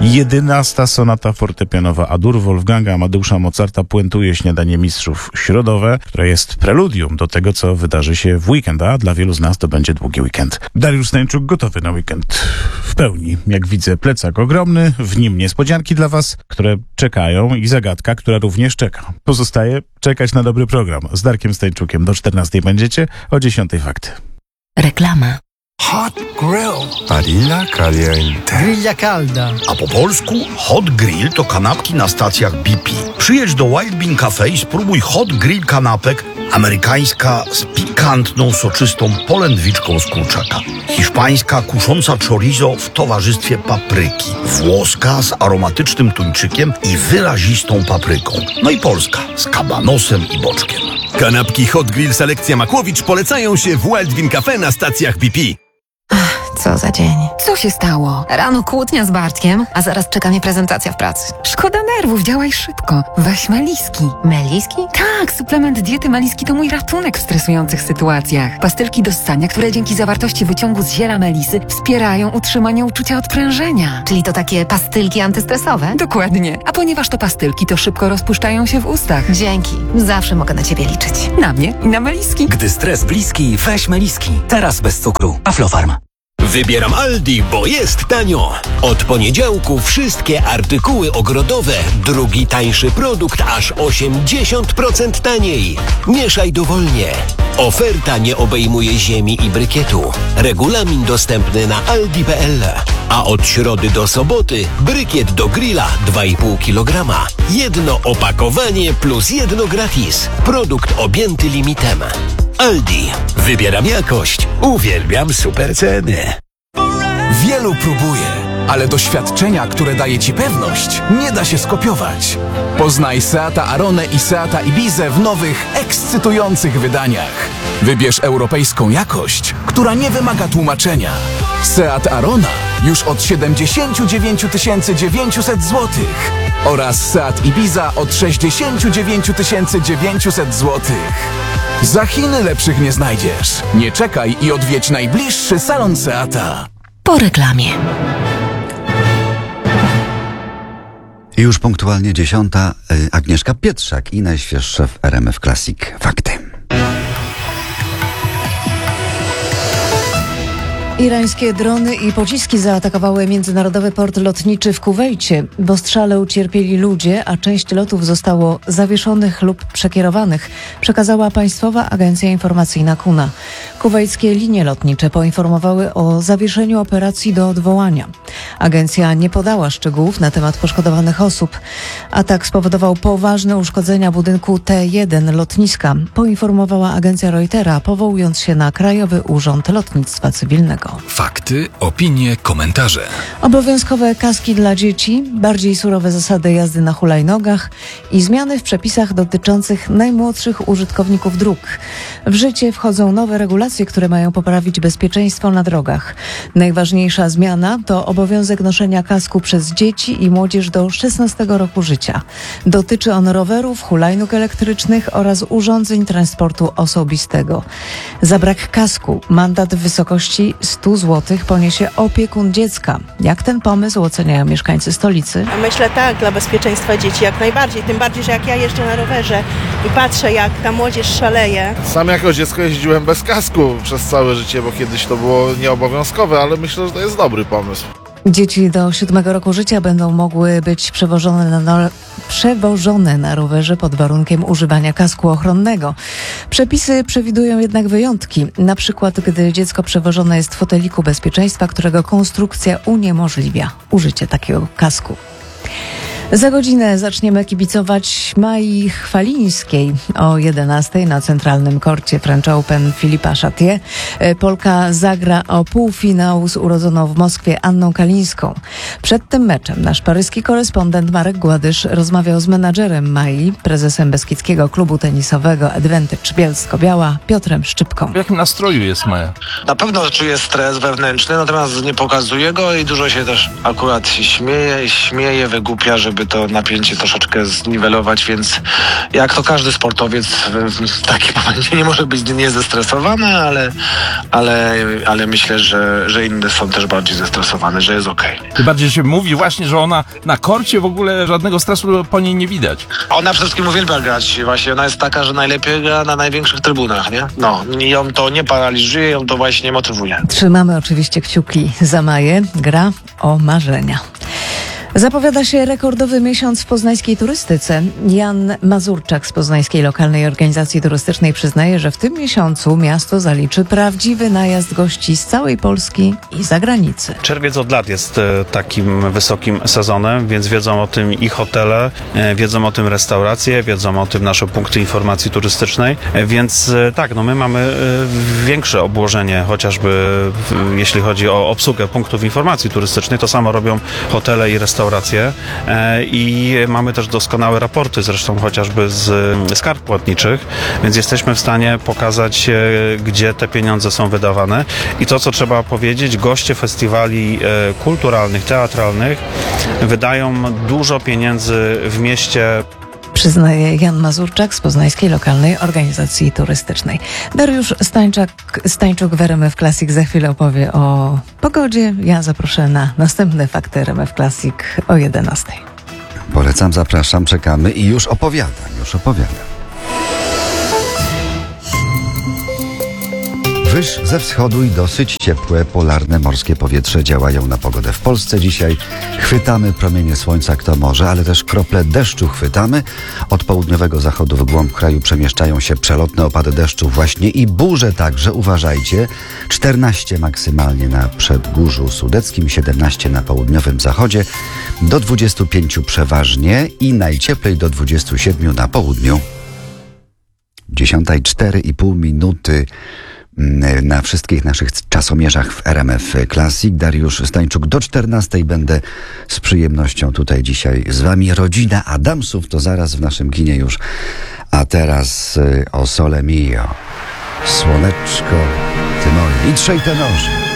11. sonata fortepianowa A-dur Wolfganga Amadeusza Mozarta puentuje śniadanie mistrzów środowe, które jest preludium do tego, co wydarzy się w weekend, a dla wielu z nas to będzie długi weekend. Dariusz Stańczuk gotowy na weekend w pełni. Jak widzę, plecak ogromny, w nim niespodzianki dla was, które czekają i zagadka, która również czeka. Pozostaje czekać na dobry program. Z Darkiem Stańczukiem do 14 będziecie, o 10 fakty. Reklama. Hot Grill. Barilla caliente. Grilla calda. A po polsku Hot Grill to kanapki na stacjach BP. Przyjedź do Wild Bean Cafe i spróbuj Hot Grill kanapek, amerykańska z pikantną, soczystą polędwiczką z kurczaka, hiszpańska kusząca chorizo w towarzystwie papryki, włoska z aromatycznym tuńczykiem i wyrazistą papryką, no i polska z kabanosem i boczkiem. Kanapki Hot Grill Selekcja Makłowicz polecają się w Wild Bean Cafe na stacjach BP. Co za dzień. Co się stało? Rano kłótnia z Bartkiem, a zaraz czeka mnie prezentacja w pracy. Szkoda nerwów, działaj szybko. Weź Meliski. Meliski? Tak, suplement diety Meliski to mój ratunek w stresujących sytuacjach. Pastylki do ssania, które dzięki zawartości wyciągu z ziela melisy wspierają utrzymanie uczucia odprężenia. Czyli to takie pastylki antystresowe? Dokładnie. A ponieważ to pastylki, to szybko rozpuszczają się w ustach. Dzięki. Zawsze mogę na ciebie liczyć. Na mnie i na Meliski. Gdy stres bliski, weź Meliski. Teraz bez cukru. Aflofarm. Wybieram Aldi, bo jest tanio. Od poniedziałku wszystkie artykuły ogrodowe. Drugi tańszy produkt aż 80% taniej. Mieszaj dowolnie. Oferta nie obejmuje ziemi i brykietu. Regulamin dostępny na aldi.pl. A od środy do soboty brykiet do grilla 2,5 kg. Jedno opakowanie plus jedno gratis. Produkt objęty limitem. Aldi. Wybieram jakość. Uwielbiam super ceny. Wielu próbuje, ale doświadczenia, które daje ci pewność, nie da się skopiować. Poznaj Seata Aronę i Seata Ibizę w nowych, ekscytujących wydaniach. Wybierz europejską jakość, która nie wymaga tłumaczenia. Seat Arona już od 79 900 zł oraz Seat Ibiza od 69 900 zł. Za Chiny lepszych nie znajdziesz. Nie czekaj i odwiedź najbliższy salon Seata. Po reklamie. Już punktualnie 10. Agnieszka Pietrzak i najświeższe w RMF Classic fakty. Irańskie drony i pociski zaatakowały międzynarodowy port lotniczy w Kuwejcie. W ostrzale ucierpieli ludzie, a część lotów zostało zawieszonych lub przekierowanych, przekazała Państwowa Agencja Informacyjna KUNA. Kuwejskie linie lotnicze poinformowały o zawieszeniu operacji do odwołania. Agencja nie podała szczegółów na temat poszkodowanych osób. Atak spowodował poważne uszkodzenia budynku T1 lotniska, poinformowała agencja Reutera, powołując się na Krajowy Urząd Lotnictwa Cywilnego. Fakty, opinie, komentarze. Obowiązkowe kaski dla dzieci, bardziej surowe zasady jazdy na hulajnogach i zmiany w przepisach dotyczących najmłodszych użytkowników dróg. W życie wchodzą nowe regulacje, które mają poprawić bezpieczeństwo na drogach. Najważniejsza zmiana to obowiązek noszenia kasku przez dzieci i młodzież do 16 roku życia. Dotyczy on rowerów, hulajnóg elektrycznych oraz urządzeń transportu osobistego. Za brak kasku mandat w wysokości 100 zł poniesie opiekun dziecka. Jak ten pomysł oceniają mieszkańcy stolicy? Myślę tak, dla bezpieczeństwa dzieci jak najbardziej. Tym bardziej, że jak ja jeżdżę na rowerze i patrzę, jak ta młodzież szaleje. Sam jako dziecko jeździłem bez kasku przez całe życie, bo kiedyś to było nieobowiązkowe, ale myślę, że to jest dobry pomysł. Dzieci do 7 roku życia będą mogły być przewożone na rowerze pod warunkiem używania kasku ochronnego. Przepisy przewidują jednak wyjątki. Na przykład, gdy dziecko przewożone jest w foteliku bezpieczeństwa, którego konstrukcja uniemożliwia użycie takiego kasku. Za godzinę zaczniemy kibicować Mai Chwalińskiej o 11 na centralnym korcie French Open Filipa Chatrier. Polka zagra o półfinał z urodzoną w Moskwie Anną Kalińską. Przed tym meczem nasz paryski korespondent Marek Gładysz rozmawiał z menadżerem Mai, prezesem beskidzkiego klubu tenisowego Advantage Bielsko-Biała, Piotrem Szczypką. W jakim nastroju jest Maja? Na pewno czuje stres wewnętrzny, natomiast nie pokazuje go i dużo się też akurat śmieje, wygłupia, żeby żeby to napięcie troszeczkę zniwelować, więc jak to każdy sportowiec w takim momencie nie może być niezestresowany, ale myślę, że inne są też bardziej zestresowane, że jest okej. Tym bardziej się mówi właśnie, że ona na korcie w ogóle żadnego stresu po niej nie widać. Ona przede wszystkim uwielbia grać. Właśnie ona jest taka, że najlepiej gra na największych trybunach, nie? No, ją to nie paraliżuje, ją to właśnie motywuje. Trzymamy oczywiście kciuki za Maję. Gra o marzenia. Zapowiada się rekordowy miesiąc w poznańskiej turystyce. Jan Mazurczak z Poznańskiej Lokalnej Organizacji Turystycznej przyznaje, że w tym miesiącu miasto zaliczy prawdziwy najazd gości z całej Polski i zagranicy. Czerwiec od lat jest takim wysokim sezonem, więc wiedzą o tym i hotele, wiedzą o tym restauracje, wiedzą o tym nasze punkty informacji turystycznej, więc tak, no my mamy większe obłożenie, chociażby jeśli chodzi o obsługę punktów informacji turystycznej, to samo robią hotele i restauracje i mamy też doskonałe raporty, zresztą chociażby z kart płatniczych, więc jesteśmy w stanie pokazać, gdzie te pieniądze są wydawane. I to, co trzeba powiedzieć, goście festiwali kulturalnych, teatralnych wydają dużo pieniędzy w mieście. Przyznaje Jan Mazurczak z Poznańskiej Lokalnej Organizacji Turystycznej. Dariusz Stańczuk w RMF Classic za chwilę opowie o pogodzie. Ja zaproszę na następne fakty RMF Classic o 11:00. Polecam, zapraszam, czekamy i już opowiadam. Wyż ze wschodu i dosyć ciepłe, polarne morskie powietrze działają na pogodę w Polsce. Dzisiaj chwytamy promienie słońca kto może, ale też krople deszczu chwytamy. Od południowego zachodu w głąb kraju przemieszczają się przelotne opady deszczu właśnie i burze także. Uważajcie, 14 maksymalnie na Przedgórzu Sudeckim, 17 na południowym zachodzie, do 25 przeważnie i najcieplej do 27 na południu. 10:04,5 minuty. Na wszystkich naszych czasomierzach w RMF Classic. Dariusz Stańczuk do 14:00 będę z przyjemnością tutaj dzisiaj z wami. Rodzina Adamsów to zaraz w naszym kinie już. A teraz o Sole Mio. Słoneczko, ty moje. I trzej tenorzy.